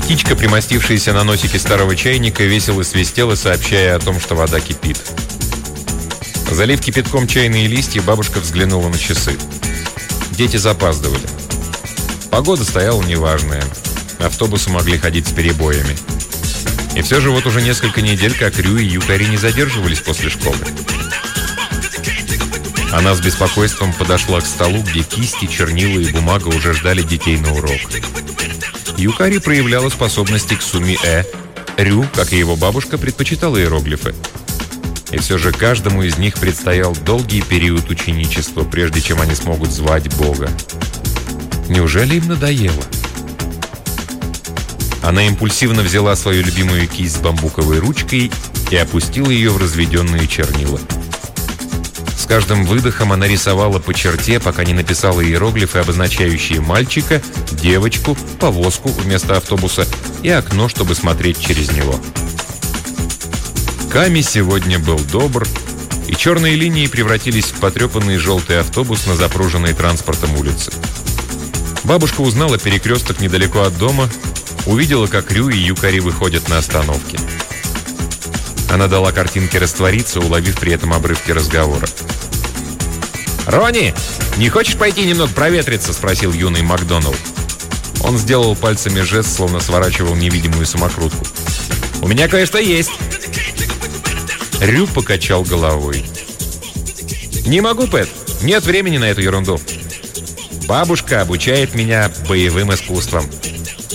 Птичка, примостившаяся на носике старого чайника, весело свистела, сообщая о том, что вода кипит. Залив кипятком чайные листья, бабушка взглянула на часы. Дети запаздывали. Погода стояла неважная. Автобусы могли ходить с перебоями. И все же вот уже несколько недель, как Рю и Юкари не задерживались после школы. Она с беспокойством подошла к столу, где кисти, чернила и бумага уже ждали детей на урок. Юкари проявляла способности к суми-э. Рю, как и его бабушка, предпочитала иероглифы. И все же каждому из них предстоял долгий период ученичества, прежде чем они смогут звать Бога. Неужели им надоело? Она импульсивно взяла свою любимую кисть с бамбуковой ручкой и опустила ее в разведенные чернила. С каждым выдохом она рисовала по черте, пока не написала иероглифы, обозначающие мальчика, девочку, повозку вместо автобуса и окно, чтобы смотреть через него. Ками сегодня был добр, и черные линии превратились в потрепанный желтый автобус на запруженной транспортом улице. Бабушка узнала перекресток недалеко от дома, увидела, как Рю и Юкари выходят на остановке. Она дала картинке раствориться, уловив при этом обрывки разговора. «Ронни, не хочешь пойти немного проветриться?» – спросил юный Макдоналд. Он сделал пальцами жест, словно сворачивал невидимую самокрутку. «У меня кое-что есть!» Рю покачал головой. «Не могу, Пэт. Нет времени на эту ерунду. Бабушка обучает меня боевым искусствам.